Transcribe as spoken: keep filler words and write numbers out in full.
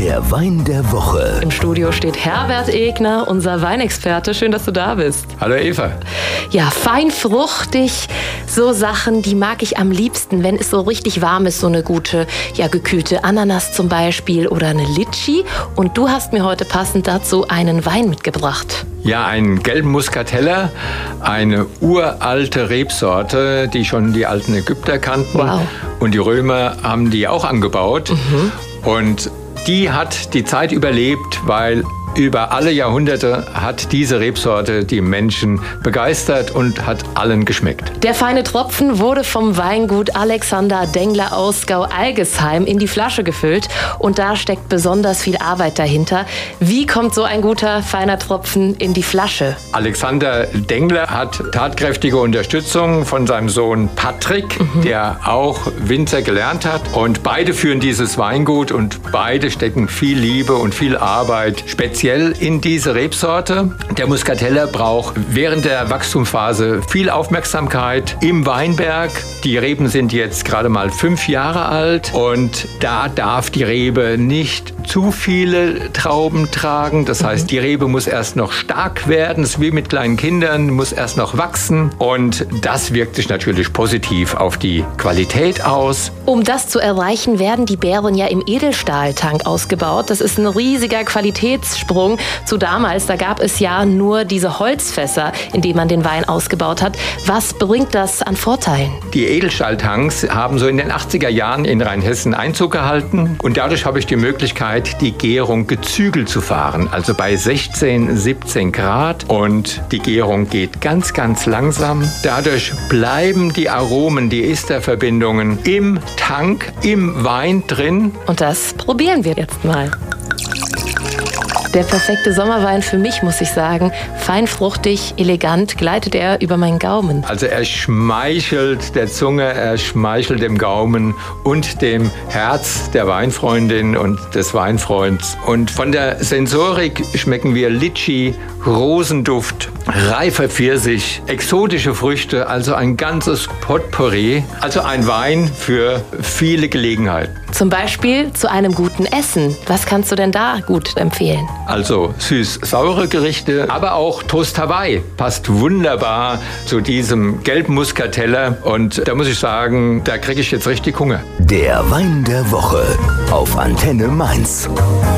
Der Wein der Woche. Im Studio steht Herbert Egner, unser Weinexperte. Schön, dass du da bist. Hallo Eva. Ja, fein fruchtig, so Sachen, die mag ich am liebsten, wenn es so richtig warm ist. So eine gute, ja, gekühlte Ananas zum Beispiel oder eine Litschi. Und du hast mir heute passend dazu einen Wein mitgebracht. Ja, einen gelben Muscatella, eine uralte Rebsorte, die schon die alten Ägypter kannten. Wow. Und die Römer haben die auch angebaut. Mhm. Und die hat die Zeit überlebt, weil über alle Jahrhunderte hat diese Rebsorte die Menschen begeistert und hat allen geschmeckt. Der feine Tropfen wurde vom Weingut Alexander Dengler aus Gau-Algesheim in die Flasche gefüllt. Und da steckt besonders viel Arbeit dahinter. Wie kommt so ein guter, feiner Tropfen in die Flasche? Alexander Dengler hat tatkräftige Unterstützung von seinem Sohn Patrick, mhm. der auch Winzer gelernt hat. Und beide führen dieses Weingut und beide stecken viel Liebe und viel Arbeit speziell in diese Rebsorte. Der Muscatella braucht während der Wachstumsphase viel Aufmerksamkeit im Weinberg. Die Reben sind jetzt gerade mal fünf Jahre alt und da darf die Rebe nicht zu viele Trauben tragen. Das heißt, die Rebe muss erst noch stark werden. Es ist wie mit kleinen Kindern, muss erst noch wachsen. Und das wirkt sich natürlich positiv auf die Qualität aus. Um das zu erreichen, werden die Beeren ja im Edelstahltank ausgebaut. Das ist ein riesiger Qualitätssprung zu damals. Da gab es ja nur diese Holzfässer, in denen man den Wein ausgebaut hat. Was bringt das an Vorteilen? Die Edelstahltanks haben so in den achtziger Jahren in Rheinhessen Einzug gehalten. Und dadurch habe ich die Möglichkeit, die Gärung gezügelt zu fahren, also bei sechzehn, siebzehn Grad. Und die Gärung geht ganz, ganz langsam. Dadurch bleiben die Aromen, die Esterverbindungen im Tank, im Wein drin. Und das probieren wir jetzt mal. Der perfekte Sommerwein für mich, muss ich sagen. Fein fruchtig, elegant gleitet er über meinen Gaumen. Also er schmeichelt der Zunge, er schmeichelt dem Gaumen und dem Herz der Weinfreundin und des Weinfreunds. Und von der Sensorik schmecken wir Litschi, Rosenduft, reifer Pfirsich, exotische Früchte, also ein ganzes Potpourri. Also ein Wein für viele Gelegenheiten. Zum Beispiel zu einem guten Essen. Was kannst du denn da gut empfehlen? Also süß-saure Gerichte, aber auch Toast Hawaii passt wunderbar zu diesem gelben Muscatella. Und da muss ich sagen, da kriege ich jetzt richtig Hunger. Der Wein der Woche auf Antenne Mainz.